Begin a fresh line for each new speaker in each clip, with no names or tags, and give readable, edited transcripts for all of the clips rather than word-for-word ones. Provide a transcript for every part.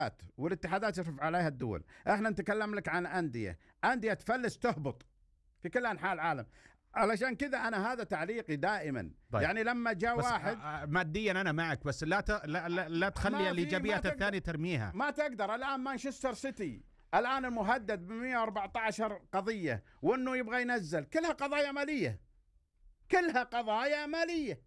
والاتحادات يصرف عليها الدول. احنا نتكلم لك عن أندية تفلس تهبط في كل أنحاء العالم. علشان كذا أنا هذا تعليقي دائما.
طيب.
يعني لما جاء واحد
ماديا أنا معك، بس لا تخلي الإيجابيات الثانية ترميها.
ما تقدر. الآن مانشستر سيتي الآن المهدد ب 114 قضية، وأنه يبغى ينزل، كلها قضايا مالية.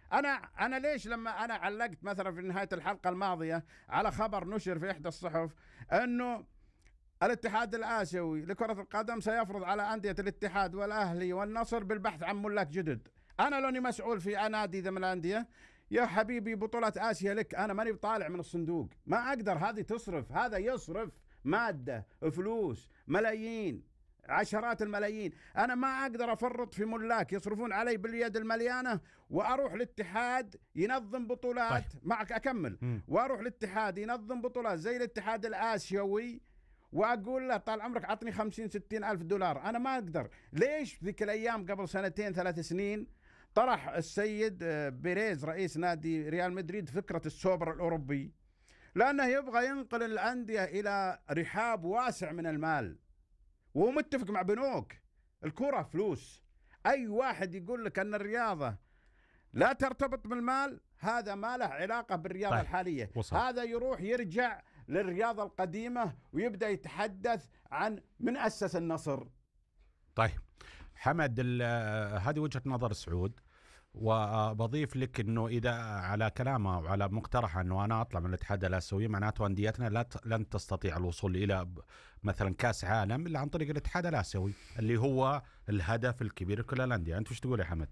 أنا ليش لما أنا علقت مثلا في نهاية الحلقة الماضية على خبر نشر في إحدى الصحف أنه الاتحاد الآسيوي لكرة القدم سيفرض على أندية الاتحاد والأهلي والنصر بالبحث عن ملاك جدد. أنا لوني مسؤول في نادي ذا من الأندية، يا حبيبي بطولة آسيا لك، أنا ماني بطالع من الصندوق، ما أقدر. هذه تصرف، هذا يصرف مادة، فلوس، ملايين، عشرات الملايين. أنا ما أقدر أفرط في ملاك يصرفون علي باليد المليانة وأروح الاتحاد ينظم بطولات.
طيب.
معك أكمل. وأروح الاتحاد ينظم بطولات زي الاتحاد الآسيوي وأقول له طال عمرك عطني 50-60 ألف دولار. أنا ما أقدر. ليش ذيك الأيام قبل 2-3 سنين طرح السيد بيريز رئيس نادي ريال مدريد فكرة السوبر الأوروبي؟ لأنه يبغى ينقل الأندية إلى رحاب واسع من المال، وهو متفق مع بنوك. الكرة فلوس. أي واحد يقول لك أن الرياضة لا ترتبط بالمال، هذا ما له علاقة بالرياضة. طيب. الحالية
وصل.
هذا يرجع للرياضة القديمة ويبدأ يتحدث عن من أسس النصر.
طيب حمد، هذه وجهة نظر سعود، وبضيف لك انه اذا على كلامه وعلى مقترحه انه انا اطلع من الاتحاد الاسيوي، معناته انديتنا لن تستطيع الوصول الى مثلا كاس عالم الا عن طريق الاتحاد الاسيوي اللي هو الهدف الكبير لكل الانديه. انت وش تقول يا حمد؟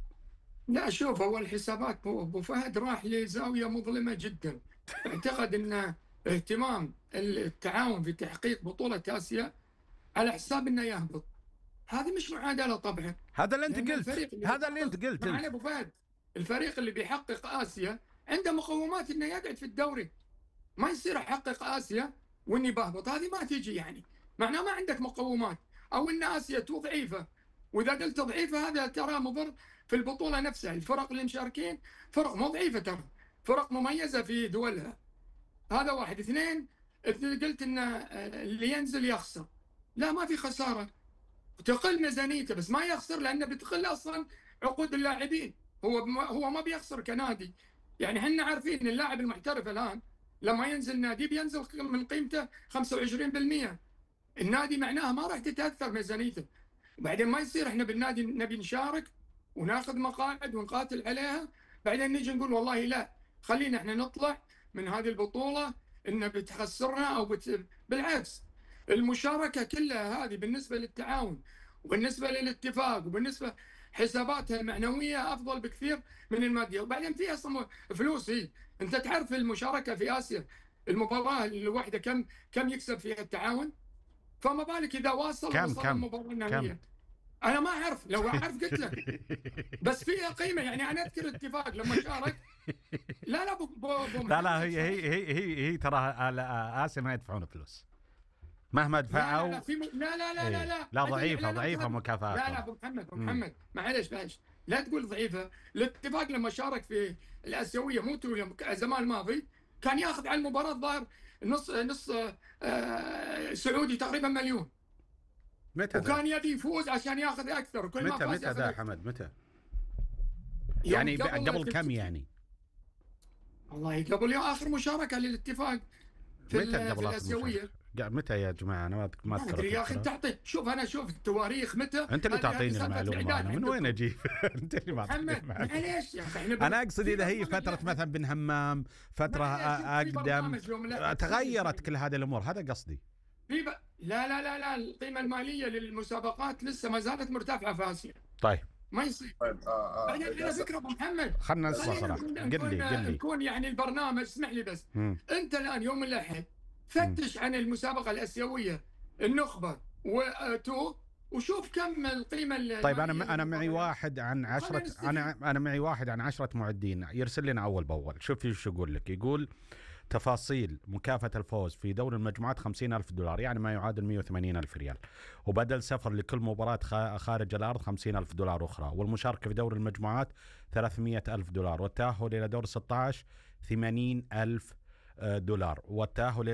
لا شوف، اول حسابات ابو فهد راح لزاويه مظلمه جدا. اعتقد ان اهتمام التعاون في تحقيق بطوله اسيا على حساب انه يهبط. هذه مش معادله طبعا.
هذا اللي انت قلت.
معنا ابو فهد، الفريق اللي بيحقق اسيا عنده مقومات انه يقعد في الدوري. ما يصير احقق اسيا واني بهبط، هذه ما تيجي. يعني معناه ما عندك مقومات، او ان اسيا ضعيفه. واذا قلت ضعيفه هذا ترى مضر في البطوله نفسها. الفرق اللي مشاركين فرق مو ضعيفه، ترى فرق مميزه في دولها. هذا واحد. اثنين، قلت ان اللي ينزل يخسر. لا، ما في خساره، تقل ميزانيته بس ما يخسر، لانه بتقل اصلا عقود اللاعبين. هو ما بيخسر كنادي. يعني احنا عارفين اللاعب المحترف الان لما ينزل نادي بينزل من قيمته 25%. النادي معناها ما راح تتاثر ميزانيته. وبعدين ما يصير احنا بالنادي نبي نشارك وناخذ مقاعد ونقاتل عليها، بعدين نيجي نقول والله لا، خلينا احنا نطلع من هذه البطوله انها بتخسرنا او بالعكس. المشاركه كلها هذه بالنسبه للتعاون وبالنسبه للاتفاق وبالنسبه حساباتها المعنويه افضل بكثير من الماديه. وبعدين في اصلا فلوس. هي انت تعرف المشاركه في اسيا المباراه الواحده كم يكسب فيها التعاون؟ فما بالك اذا وصل المباراه النهائيه. انا ما اعرف، لو اعرف قلت لك، بس فيها قيمه. يعني انا اذكر اتفاق لما شارك.
لا هي ترى اسيا ما يدفعون فلوس مهما دفعوا. لا ضعيفه مكافاه.
لا ابو محمد معلش لا تقول ضعيفه. الاتفاق لما شارك في الاسيويه زمان الماضي كان ياخذ على المباراه الظاهر نص سعودي تقريبا مليون.
متى
وكان يبي يفوز عشان ياخذ اكثر. كل ما فاز
متى ذا حمد؟ متى يعني قبل كم يعني؟
والله قبل اخر مشاركه للاتفاق في الاسيويه.
متى يا جماعه؟ انا ما
ادري يا اخي. تعطي شوف، انا شوف التواريخ متى.
انت اللي تعطيني المعلومه، من وين اجيب؟ انت اللي ما
تعطيني. معليش يا اخي،
انا اقصد اذا هي فتره مثلا بن همام، فتره اقدم، تغيرت كل هذه الامور، هذا قصدي.
لا القيمه الماليه للمسابقات لسه ما زالت مرتفعه في اسيا.
طيب
ما يصير. بعدين على فكره ابو محمد،
خلنا نصل صراحه. قل لي
يكون يعني البرنامج، اسمح لي بس. انت الان يوم الاحد فتش عن المسابقه الاسيويه النخبه وتو وشوف كم القيمه.
طيب انا معي واحد عن 10. انا معي واحد عن 10 معدين يرسل لنا اول باول. شوف ايش يقول لك. يقول تفاصيل مكافأة الفوز في دور المجموعات $50,000، يعني ما يعادل 180,000 ريال، وبدل سفر لكل مباراة خارج الأرض $50,000 أخرى، والمشاركة في دور المجموعات $300,000، والتأهل إلى دور 16 $80,000 دولار، والتأهل